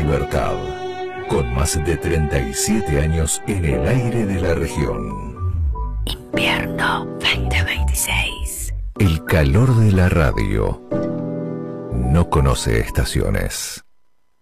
Libertad, con más de 37 años en el aire de la región. Invierno 2026. El calor de la radio no conoce estaciones.